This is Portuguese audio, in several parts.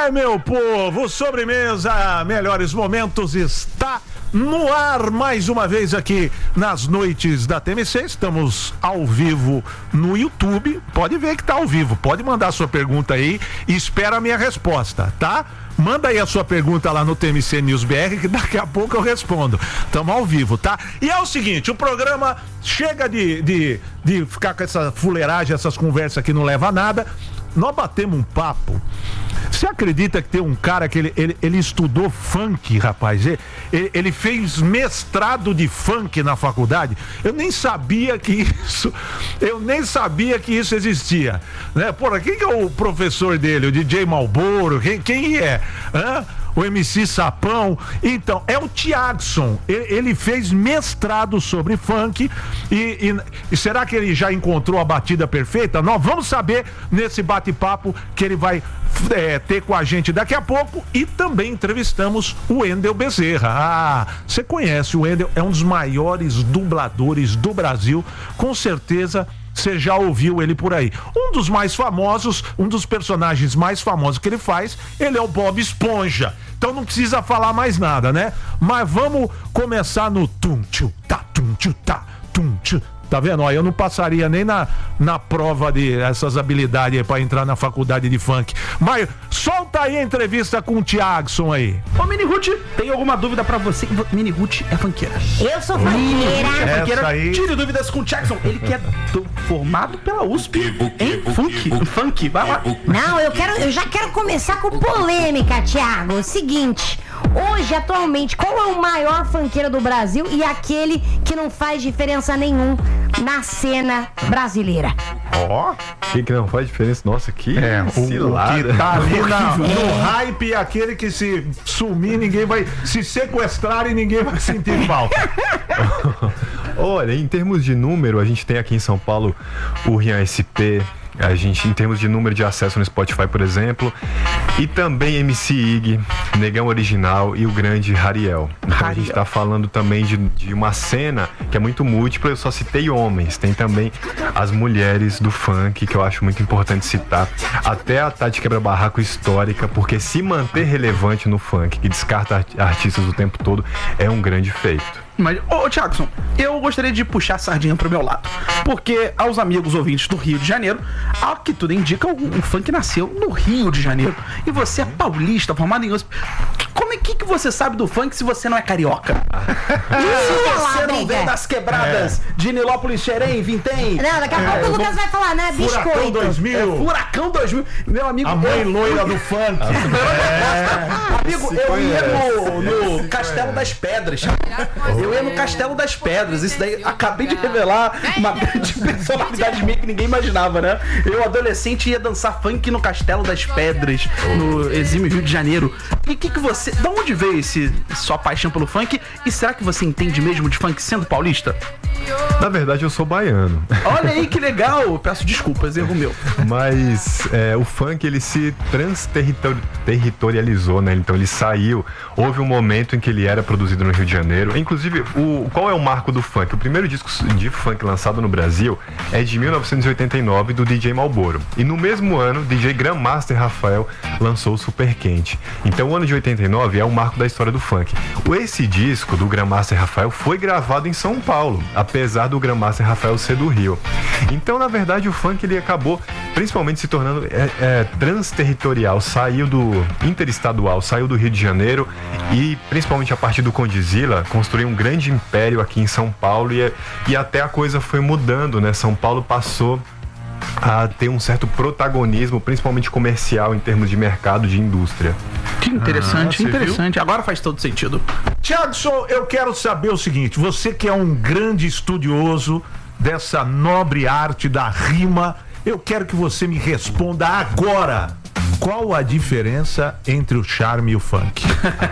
Ai, meu povo, Sobremesa Melhores Momentos está no ar mais uma vez aqui nas noites da TMC. Estamos ao vivo no YouTube. Pode ver que tá ao vivo. Pode mandar sua pergunta aí e espera a minha resposta, tá? Manda aí a sua pergunta lá no TMC News BR que daqui a pouco eu respondo. Estamos ao vivo, tá? E é o seguinte, o programa chega de ficar com essa fuleiragem, essas conversas que não leva a nada. Nós batemos um papo. Você acredita que tem um cara que ele estudou funk, rapaz? Ele fez mestrado de funk na faculdade. Eu nem sabia que isso existia, né? Porra, quem que é o professor dele? O DJ Malboro? Quem é? Hã? O MC Sapão. Então, é o Thiagson. Ele fez mestrado sobre funk e será que ele já encontrou a batida perfeita? Nós vamos saber nesse bate-papo que ele vai ter com a gente daqui a pouco. E também entrevistamos o Wendel Bezerra. Ah, você conhece o Wendel, é um dos maiores dubladores do Brasil, com certeza você já ouviu ele por aí. Um dos mais famosos, um dos personagens mais famosos que ele faz, ele é o Bob Esponja. Então não precisa falar mais nada, né? Mas vamos começar no tum-tchu-tá, tum-tchu-tá, tum-tchu. Tá vendo? Ó, eu não passaria nem na prova de essas habilidades aí pra entrar na faculdade de funk. Mas solta aí a entrevista com o Thiagson aí. Ô, Mini Ruth, tem alguma dúvida pra você? Mini Ruth é funkeira. Eu sou funkeira. É funkeira. Aí... Tire dúvidas com o Thiagson. Ele que é formado pela USP em funk. Vai lá. Não, eu já quero começar com polêmica, Thiago. O seguinte, hoje, atualmente, qual é o maior funkeiro do Brasil e aquele que não faz diferença nenhuma na cena brasileira? Ó, que não faz diferença? Nossa, que cilada. O que tá ali no hype, aquele que se sumir, ninguém vai se sequestrar e ninguém vai sentir falta. Olha, em termos de número, a gente tem aqui em São Paulo o Rian SP. A gente, em termos de número de acesso no Spotify, por exemplo, e também MC Ig, Negão Original e o grande Hariel. Então a gente tá falando também de uma cena que é muito múltipla. Eu só citei homens, tem também as mulheres do funk, que eu acho muito importante citar. Até a Tati Quebra-Barraco histórica, porque se manter relevante no funk, que descarta artistas o tempo todo, é um grande feito. Mas, ô Thiagson, eu gostaria de puxar a sardinha pro meu lado, porque aos amigos ouvintes do Rio de Janeiro, ao que tudo indica, o funk nasceu no Rio de Janeiro. E você é paulista, formado em... Como é que você sabe do funk se você não é carioca? Se você não vem das quebradas de Nilópolis, Xerém, Vintém... Não, daqui a pouco o Lucas vai falar, né? Biscoito. Furacão 2000. Furacão 2000. Meu amigo... A mãe loira do funk. Amigo, eu ia no Castelo das Pedras. Eu ia no Castelo das Pedras. Isso daí, acabei de revelar uma grande personalidade minha que ninguém imaginava, né? Eu, adolescente, ia dançar funk no Castelo das Pedras, no exímio Rio de Janeiro. E que você... Da onde veio sua paixão pelo funk? E será que você entende mesmo de funk sendo paulista? Na verdade, eu sou baiano. Olha aí que legal. Eu peço desculpas, erro meu. Mas o funk, ele se transterritorializou, né? Então ele saiu. Houve um momento em que ele era produzido no Rio de Janeiro. Inclusive, qual é o marco do funk? O primeiro disco de funk lançado no Brasil é de 1989, do DJ Malboro. E no mesmo ano, o DJ Grandmaster Rafael lançou o Super Quente. Então o ano de 89 é o marco da história do funk. Esse disco do Grandmaster Rafael foi gravado em São Paulo, apesar do Grandmaster Rafael ser do Rio. Então, na verdade, o funk ele acabou principalmente se tornando transterritorial, saiu do interestadual, saiu do Rio de Janeiro e, principalmente a partir do Condzilla, construiu um grande império aqui em São Paulo e até a coisa foi mudando, né? São Paulo passou a ter um certo protagonismo, principalmente comercial, em termos de mercado, de indústria. Que interessante, interessante. Viu? Agora faz todo sentido. Thiagson, eu quero saber o seguinte, você que é um grande estudioso dessa nobre arte da rima, eu quero que você me responda agora. Qual a diferença entre o charme e o funk?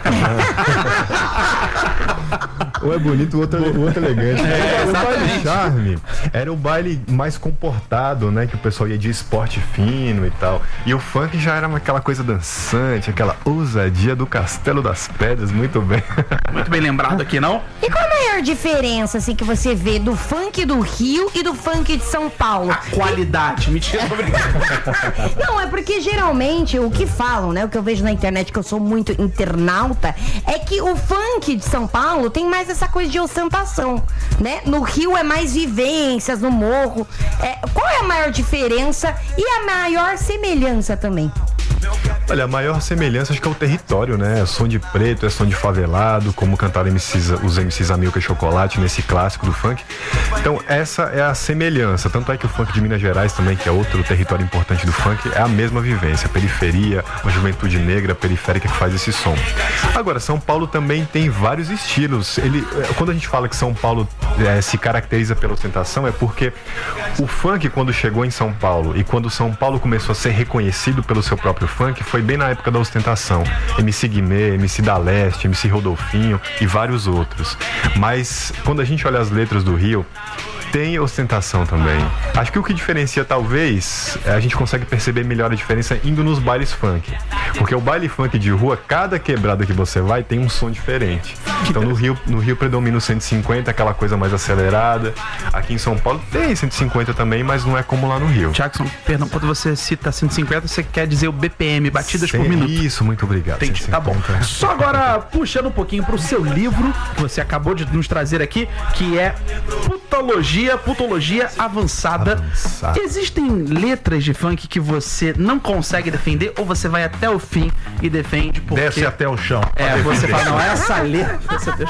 Um é bonito, o outro é elegante. O baile charme era o baile mais comportado, né? Que o pessoal ia de esporte fino e tal. E o funk já era aquela coisa dançante, aquela ousadia do Castelo das Pedras, muito bem. Muito bem lembrado aqui, não? E qual a maior maior diferença, assim, que você vê do funk do Rio e do funk de São Paulo? A qualidade, mentira, obrigado. Não, é porque geralmente o que falam, né? O que eu vejo na internet, que eu sou muito internauta, é que o funk de São Paulo tem mais essa coisa de ostentação, né? No Rio é mais vivências, no morro. Qual é a maior diferença e a maior semelhança também? Olha, a maior semelhança acho que é o território, né? É som de preto, é som de favelado, como cantaram os MCs Amilcar e Chocolate nesse clássico do funk. Então essa é a semelhança, tanto é que o funk de Minas Gerais também, que é outro território importante do funk, é a mesma vivência, periferia, uma juventude negra periférica que faz esse som. Agora, São Paulo também tem vários estilos. Quando a gente fala que São Paulo se caracteriza pela ostentação, é porque o funk, quando chegou em São Paulo e quando São Paulo começou a ser reconhecido pelo seu próprio funk, foi bem na época da ostentação. MC Guimê, MC da Leste, MC Rodolfinho e vários outros. Mas quando a gente olha as letras do Rio, tem ostentação também. Acho que o que diferencia, talvez, a gente consegue perceber melhor a diferença indo nos bailes funk. Porque o baile funk de rua, cada quebrada que você vai tem um som diferente. Então no Rio predomina o 150, aquela coisa mais acelerada. Aqui em São Paulo tem 150 também, mas não é como lá no Rio. Jackson, perdão, quando você cita 150, você quer dizer o BPM, batidas por minuto. Isso, muito obrigado. Entendi, tá bom. Só agora, puxando um pouquinho pro seu livro, que você acabou de nos trazer aqui, que é Putologia Avançada. Existem letras de funk que você não consegue defender ou você vai até o fim e defende porque... Desce até o chão. Você fala, não, essa letra...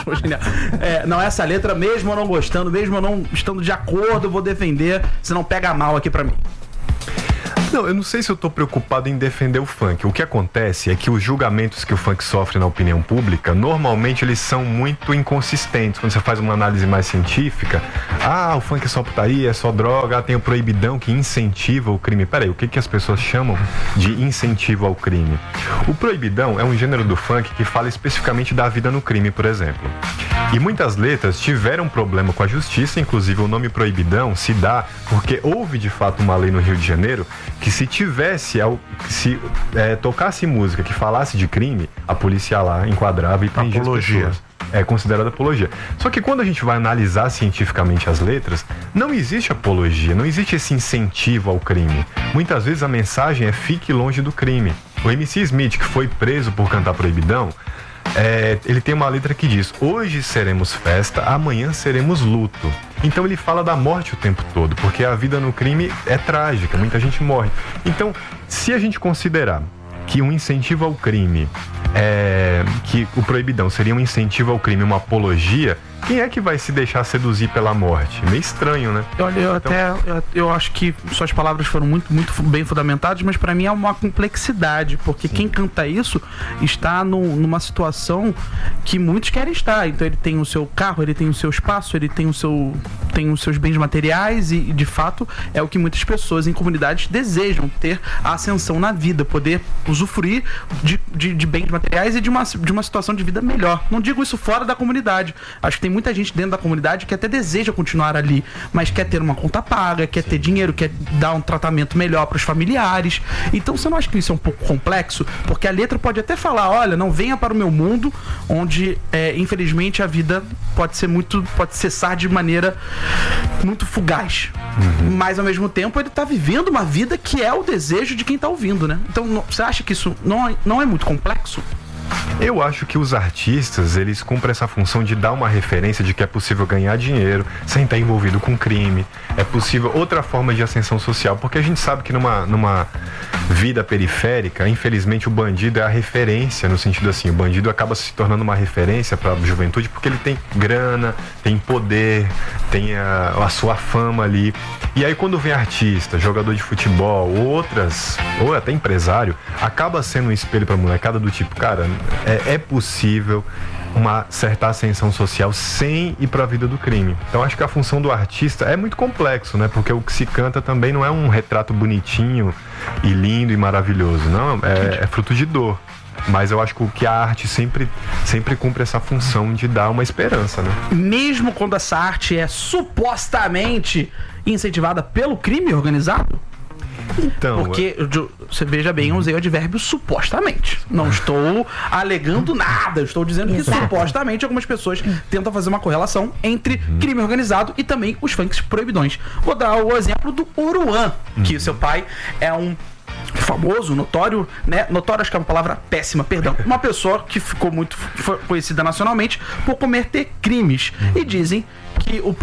não, essa letra, mesmo eu não gostando, mesmo eu não estando de acordo, eu vou defender, você não pega mal aqui pra mim. Não, eu não sei se eu tô preocupado em defender o funk. O que acontece é que os julgamentos que o funk sofre na opinião pública, normalmente eles são muito inconsistentes. Quando você faz uma análise mais científica, o funk é só putaria, é só droga, tem o proibidão que incentiva o crime. Peraí, o que as pessoas chamam de incentivo ao crime? O proibidão é um gênero do funk que fala especificamente da vida no crime, por exemplo. E muitas letras tiveram problema com a justiça, inclusive o nome proibidão se dá porque houve de fato uma lei no Rio de Janeiro que se tocasse música que falasse de crime, a polícia ia lá, enquadrava e prendia as pessoas. É considerada apologia. Só que quando a gente vai analisar cientificamente as letras, não existe apologia, não existe esse incentivo ao crime. Muitas vezes a mensagem é fique longe do crime. O MC Smith, que foi preso por cantar proibidão, ele tem uma letra que diz: hoje seremos festa, amanhã seremos luto. Então ele fala da morte o tempo todo, porque a vida no crime é trágica, muita gente morre. Então, se a gente considerar que um incentivo ao crime, que o proibidão seria um incentivo ao crime, uma apologia, quem é que vai se deixar seduzir pela morte? Meio estranho, né? Olha, eu acho que suas palavras foram muito, muito bem fundamentadas, mas pra mim é uma complexidade, porque quem canta isso está numa situação que muitos querem estar. Então ele tem o seu carro, ele tem o seu espaço, ele tem os seus bens materiais e de fato é o que muitas pessoas em comunidades desejam, ter a ascensão na vida, poder usufruir de bens materiais e de uma situação de vida melhor. Não digo isso fora da comunidade. Acho que tem muita gente dentro da comunidade que até deseja continuar ali, mas quer ter uma conta paga, quer ter dinheiro, quer dar um tratamento melhor para os familiares. Então você não acha que isso é um pouco complexo? Porque a letra pode até falar, olha, não venha para o meu mundo, onde infelizmente a vida pode cessar de maneira muito fugaz. Mas ao mesmo tempo ele está vivendo uma vida que é o desejo de quem está ouvindo, né? Então você acha que isso não é muito complexo? Eu acho que os artistas, eles cumprem essa função de dar uma referência de que é possível ganhar dinheiro sem estar envolvido com crime, é possível outra forma de ascensão social, porque a gente sabe que numa vida periférica, infelizmente o bandido é a referência, no sentido assim, o bandido acaba se tornando uma referência para a juventude porque ele tem grana, tem poder, tem a sua fama ali. E aí quando vem artista, jogador de futebol, ou até empresário, acaba sendo um espelho para a molecada do tipo, cara, é possível uma certa ascensão social sem ir para a vida do crime. Então acho que a função do artista é muito complexo, né? Porque o que se canta também não é um retrato bonitinho e lindo e maravilhoso, não, é fruto de dor. Mas eu acho que a arte sempre cumpre essa função de dar uma esperança, né? Mesmo quando essa arte é supostamente incentivada pelo crime organizado? Então, Porque, você veja bem, eu usei o advérbio supostamente. Não estou alegando nada. Eu estou dizendo que supostamente algumas pessoas tentam fazer uma correlação entre crime organizado e também os funks proibidões. Vou dar o exemplo do Oruan, que o seu pai é um famoso, notório, né? Notório, acho que é uma palavra péssima, perdão. Uma pessoa que ficou muito conhecida nacionalmente por cometer crimes. E dizem que o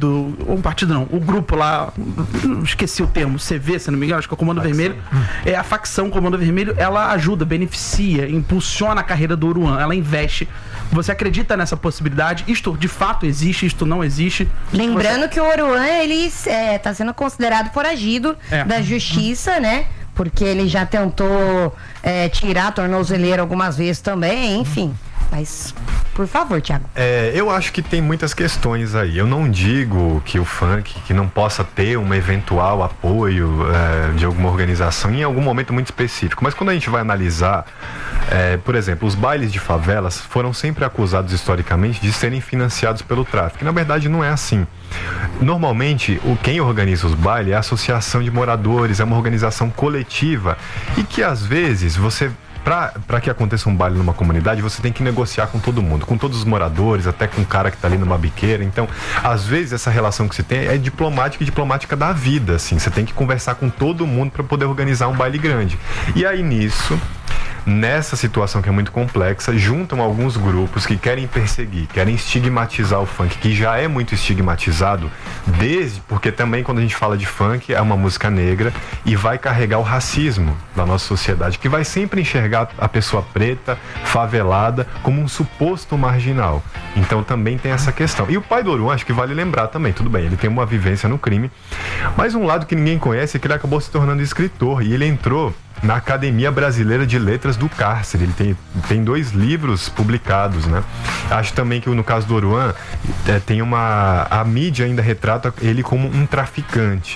grupo lá, esqueci o termo, CV, se não me engano, acho que é o Comando Vermelho, a facção Comando Vermelho, ela ajuda, beneficia, impulsiona a carreira do Oruan, ela investe. Você acredita nessa possibilidade? Isto de fato existe, isto não existe? Lembrando que o Oruan, ele tá sendo considerado foragido da justiça, né? Porque ele já tentou tirar a tornozeleira algumas vezes também, enfim. Mas, por favor, Thiago. Eu acho que tem muitas questões aí. Eu não digo que o funk que não possa ter um eventual apoio de alguma organização em algum momento muito específico. Mas quando a gente vai analisar, por exemplo, os bailes de favelas foram sempre acusados historicamente de serem financiados pelo tráfico. Na verdade, não é assim. Normalmente, quem organiza os bailes é a associação de moradores, é uma organização coletiva e que às vezes você... Para que aconteça um baile numa comunidade, você tem que negociar com todo mundo, com todos os moradores, até com o cara que tá ali numa biqueira. Então, às vezes, essa relação que se tem é diplomática e diplomática da vida, assim. Você tem que conversar com todo mundo para poder organizar um baile grande. E aí, nessa situação que é muito complexa, juntam alguns grupos que querem perseguir, querem estigmatizar o funk, que já é muito estigmatizado, porque também quando a gente fala de funk, é uma música negra e vai carregar o racismo da nossa sociedade, que vai sempre enxergar a pessoa preta, favelada, como um suposto marginal. Então também tem essa questão. E o pai do Oruan, acho que vale lembrar também, tudo bem, ele tem uma vivência no crime, mas um lado que ninguém conhece é que ele acabou se tornando escritor, e ele entrou na Academia Brasileira de Letras do Cárcere. Ele tem 2 livros publicados, né? Acho também que no caso do Oruan, a mídia ainda retrata ele como um traficante.